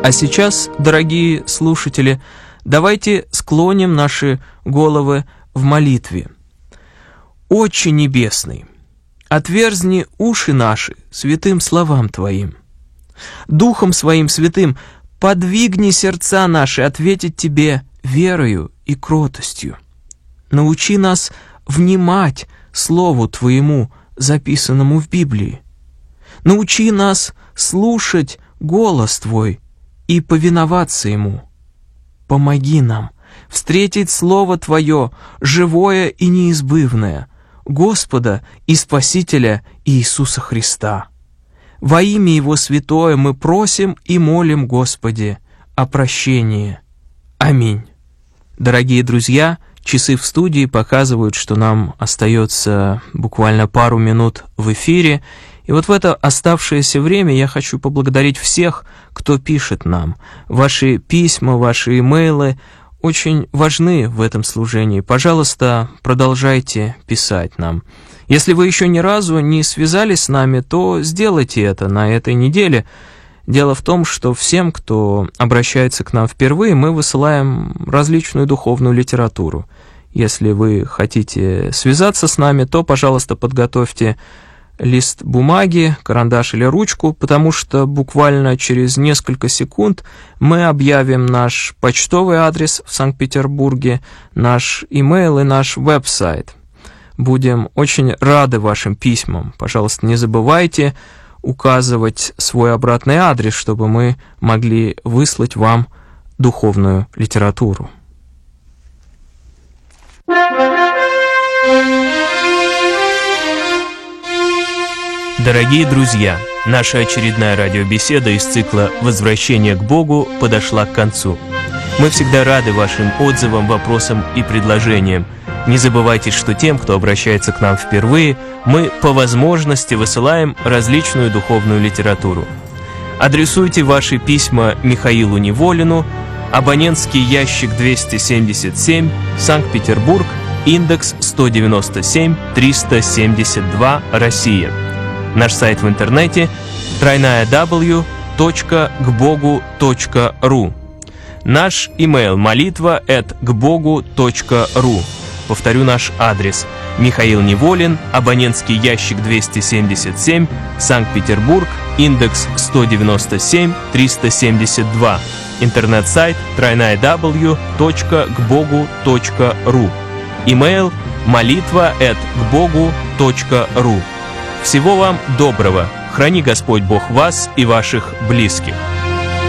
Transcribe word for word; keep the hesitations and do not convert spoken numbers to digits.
А сейчас, дорогие слушатели, давайте склоним наши головы в молитве. Отче Небесный, отверзни уши наши святым словам Твоим. Духом Своим святым подвигни сердца наши ответить Тебе верою и кротостью. Научи нас внимать Слову Твоему, записанному в Библии. Научи нас слушать голос Твой и повиноваться Ему. Помоги нам встретить Слово Твое, живое и неизбывное, Господа и Спасителя Иисуса Христа. Во имя Его святое мы просим и молим, Господи, о прощении. Аминь. Дорогие друзья, часы в студии показывают, что нам остается буквально пару минут в эфире. И вот в это оставшееся время я хочу поблагодарить всех, кто пишет нам. Ваши письма, ваши имейлы очень важны в этом служении. Пожалуйста, продолжайте писать нам. Если вы еще ни разу не связались с нами, то сделайте это на этой неделе. Дело в том, что всем, кто обращается к нам впервые, мы высылаем различную духовную литературу. Если вы хотите связаться с нами, то, пожалуйста, подготовьте лист бумаги, карандаш или ручку, потому что буквально через несколько секунд мы объявим наш почтовый адрес в Санкт-Петербурге, наш имейл и наш веб-сайт. Будем очень рады вашим письмам. Пожалуйста, не забывайте указывать свой обратный адрес, чтобы мы могли выслать вам духовную литературу. Дорогие друзья, наша очередная радиобеседа из цикла «Возвращение к Богу» подошла к концу. Мы всегда рады вашим отзывам, вопросам и предложениям. Не забывайте, что тем, кто обращается к нам впервые, мы по возможности высылаем различную духовную литературу. Адресуйте ваши письма Михаилу Неволину, абонентский ящик двести семьдесят семь, Санкт-Петербург, индекс сто девяносто семь триста семьдесят два, Россия. Наш сайт в интернете дабл ю дабл ю дабл ю точка к богу точка ру. Наш имейл молитва эт к богу точка ру. Повторю наш адрес. Михаил Неволин, абонентский ящик двести семьдесят семь, Санкт-Петербург, индекс сто девяносто семь триста семьдесят два. Интернет-сайт дабл ю дабл ю дабл ю точка к богу точка ру. Имейл молитва эт к богу точка ру. Всего вам доброго. Храни Господь Бог вас и ваших близких.